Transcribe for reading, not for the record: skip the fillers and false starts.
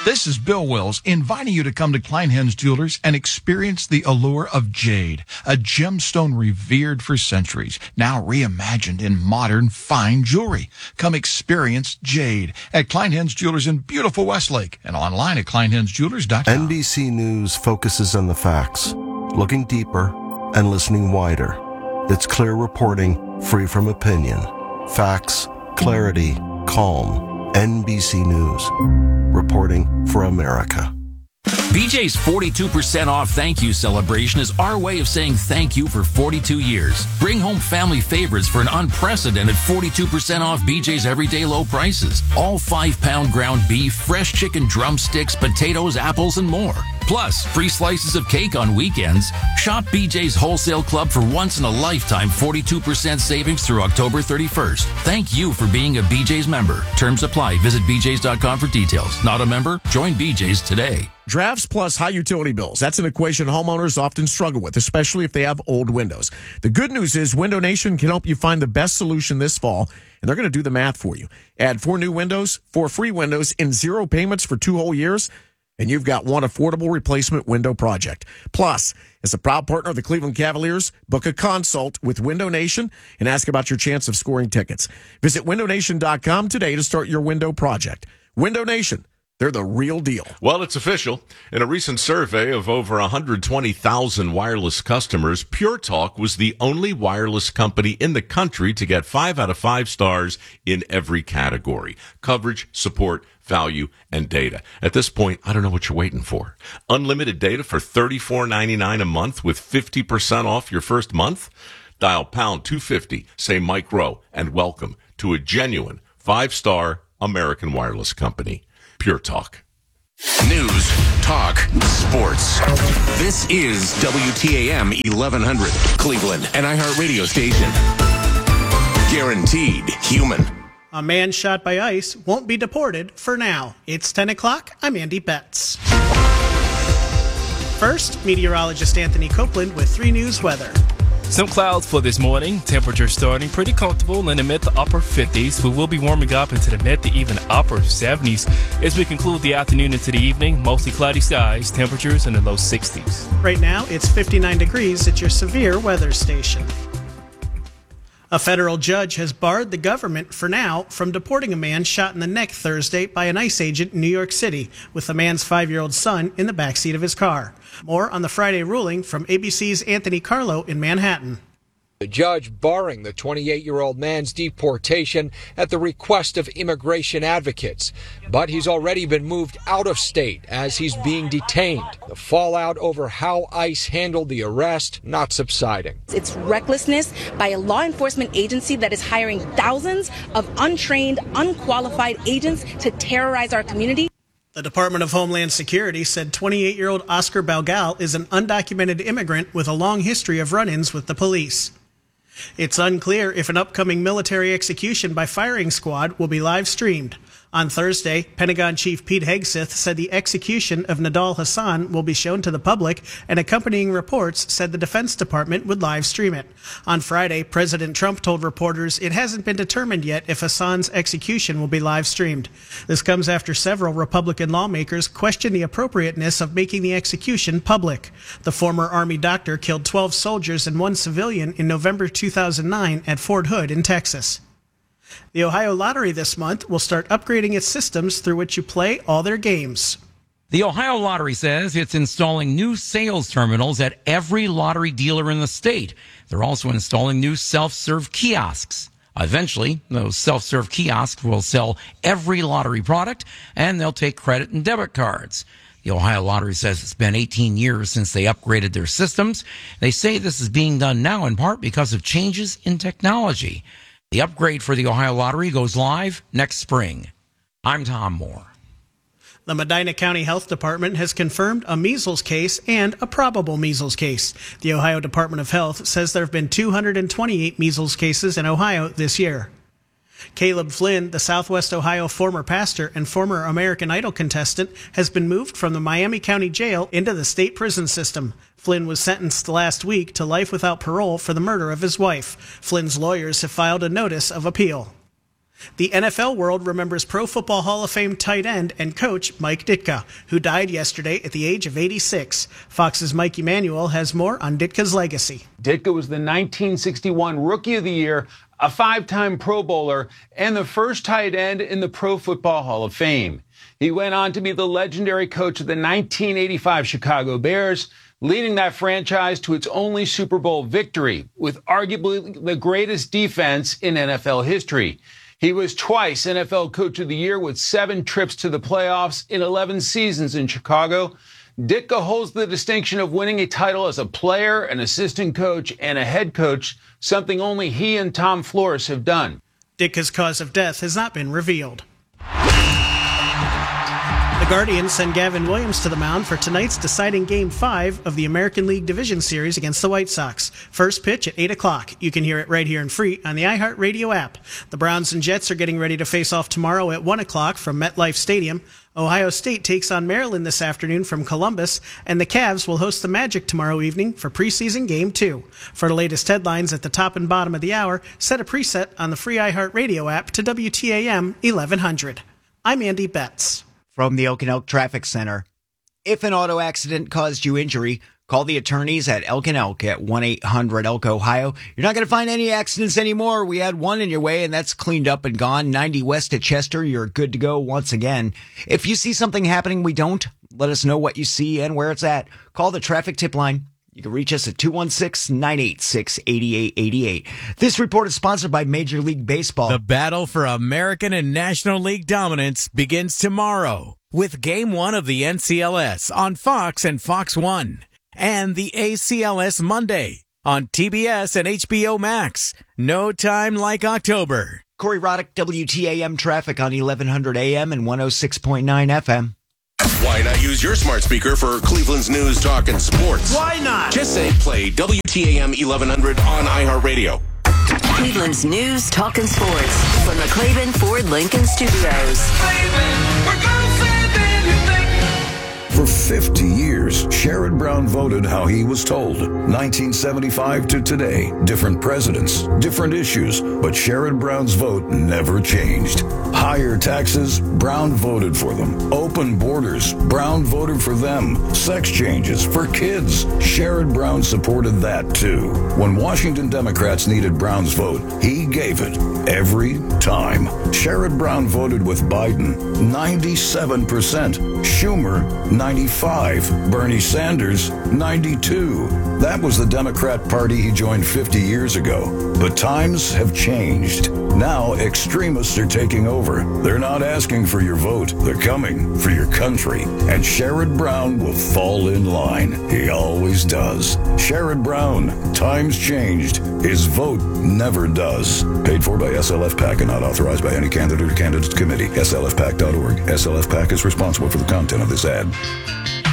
This is Bill Wills inviting you to come to Kleinhens Jewelers and experience the allure of jade, a gemstone revered for centuries, now reimagined in modern fine jewelry. Come experience jade at Kleinhens Jewelers in beautiful Westlake and online at kleinhensjewelers.com. NBC News focuses on the facts, looking deeper and listening wider. It's clear reporting, free from opinion. Facts, clarity, calm. NBC News. Reporting for America. BJ's 42% off thank you celebration is our way of saying thank you for 42 years. Bring home family favorites for an unprecedented 42% off BJ's everyday low prices. All 5-pound ground beef, fresh chicken drumsticks, potatoes, apples, and more. Plus, free slices of cake on weekends. Shop BJ's Wholesale Club for once-in-a-lifetime 42% savings through October 31st. Thank you for being a BJ's member. Terms apply. Visit bjs.com for details. Not a member? Join BJ's today. Drafts plus high utility bills. That's an equation homeowners often struggle with, especially if they have old windows. The good news is Window Nation can help you find the best solution this fall, and they're going to do the math for you. Add 4 new windows, 4 free windows, in 0 payments for 2 whole years, and you've got one affordable replacement window project. Plus, as a proud partner of the Cleveland Cavaliers, book a consult with Window Nation and ask about your chance of scoring tickets. Visit windownation.com today to start your window project. Window Nation. They're the real deal. Well, it's official. In a recent survey of over 120,000 wireless customers, Pure Talk was the only wireless company in the country to get 5 out of 5 stars in every category: coverage, support, value, and data. At this point, I don't know what you're waiting for. Unlimited data for $34.99 a month with 50% off your first month? Dial pound 250, say Mike Rowe, and welcome to a genuine 5-star American wireless company. Pure Talk. News, talk, sports. This is WTAM 1100, Cleveland, an iHeartRadio station. Guaranteed human. A man shot by ICE won't be deported for now. It's 10 o'clock. I'm Andy Betts. First, meteorologist Anthony Copeland with 3 News weather. Some clouds for this morning. Temperature starting pretty comfortable in the mid to upper 50s. We will be warming up into the mid to even upper 70s as we conclude the afternoon into the evening. Mostly cloudy skies. Temperatures in the low 60s. Right now, it's 59 degrees at your severe weather station. A federal judge has barred the government for now from deporting a man shot in the neck Thursday by an ICE agent in New York City with the man's 5-year-old son in the backseat of his car. More on the Friday ruling from ABC's Anthony Carlo in Manhattan. The judge barring the 28-year-old man's deportation at the request of immigration advocates. But he's already been moved out of state as he's being detained. The fallout over how ICE handled the arrest not subsiding. It's recklessness by a law enforcement agency that is hiring thousands of untrained, unqualified agents to terrorize our community. The Department of Homeland Security said 28-year-old Oscar Balgal is an undocumented immigrant with a long history of run-ins with the police. It's unclear if an upcoming military execution by firing squad will be live-streamed. On Thursday, Pentagon Chief Pete Hegseth said the execution of Nidal Hasan will be shown to the public, and accompanying reports said the Defense Department would live stream it. On Friday, President Trump told reporters it hasn't been determined yet if Hasan's execution will be live streamed. This comes after several Republican lawmakers questioned the appropriateness of making the execution public. The former Army doctor killed 12 soldiers and 1 civilian in November 2009 at Fort Hood in Texas. The Ohio Lottery this month will start upgrading its systems through which you play all their games. The Ohio Lottery says it's installing new sales terminals at every lottery dealer in the state. They're also installing new self-serve kiosks. Eventually, those self-serve kiosks will sell every lottery product, and they'll take credit and debit cards. The Ohio Lottery says it's been 18 years since they upgraded their systems. They say this is being done now in part because of changes in technology. The upgrade for the Ohio Lottery goes live next spring. I'm Tom Moore. The Medina County Health Department has confirmed a measles case and a probable measles case. The Ohio Department of Health says there have been 228 measles cases in Ohio this year. Caleb Flynn, the Southwest Ohio former pastor and former American Idol contestant, has been moved from the Miami County Jail into the state prison system. Flynn was sentenced last week to life without parole for the murder of his wife. Flynn's lawyers have filed a notice of appeal. The NFL world remembers Pro Football Hall of Fame tight end and coach Mike Ditka, who died yesterday at the age of 86. Fox's Mike Emanuel has more on Ditka's legacy. Ditka was the 1961 Rookie of the Year, a 5-time Pro Bowler, and the first tight end in the Pro Football Hall of Fame. He went on to be the legendary coach of the 1985 Chicago Bears, leading that franchise to its only Super Bowl victory, with arguably the greatest defense in NFL history. He was twice NFL Coach of the Year with 7 trips to the playoffs in 11 seasons in Chicago. Ditka holds the distinction of winning a title as a player, an assistant coach, and a head coach, something only he and Tom Flores have done. Ditka's cause of death has not been revealed. The Guardians send Gavin Williams to the mound for tonight's deciding Game 5 of the American League Division Series against the White Sox. First pitch at 8 o'clock. You can hear it right here and free on the iHeartRadio app. The Browns and Jets are getting ready to face off tomorrow at 1 o'clock from MetLife Stadium. Ohio State takes on Maryland this afternoon from Columbus, and the Cavs will host the Magic tomorrow evening for preseason Game 2. For the latest headlines at the top and bottom of the hour, set a preset on the free iHeartRadio app to WTAM 1100. I'm Andy Betts. From the Elk and Elk Traffic Center. If an auto accident caused you injury, call the attorneys at Elk and Elk at 1-800-ELK-OHIO. You're not going to find any accidents anymore. We had one in your way, and that's cleaned up and gone. 90 west at Chester, you're good to go once again. If you see something happening we don't, let us know what you see and where it's at. Call the traffic tip line. You can reach us at 216-986-8888. This report is sponsored by Major League Baseball. The battle for American and National League dominance begins tomorrow with Game 1 of the NCLS on Fox and Fox 1 and the ACLS Monday on TBS and HBO Max. No time like October. Corey Roddick, WTAM traffic on 1100 AM and 106.9 FM. Why not use your smart speaker for Cleveland's news, talk, and sports? Why not? Just say play WTAM 1100 on iHeartRadio. Cleveland's news, talk, and sports from the Cleveland Ford Lincoln Studios. For 50 years, Sherrod Brown voted how he was told. 1975 to today, different presidents, different issues, but Sherrod Brown's vote never changed. Higher taxes, Brown voted for them. Open borders, Brown voted for them. Sex changes for kids, Sherrod Brown supported that too. When Washington Democrats needed Brown's vote, he gave it every time. Sherrod Brown voted with Biden, 97%. Schumer, 95. Bernie Sanders, 92. That was the Democrat Party he joined 50 years ago. But times have changed. Now extremists are taking over. They're not asking for your vote. They're coming for your country. And Sherrod Brown will fall in line. He always does. Sherrod Brown. Times changed. His vote never does. Paid for by SLF PAC and not authorized by any candidate or candidates committee. SLFPAC.org. SLF PAC is responsible for the content of this ad.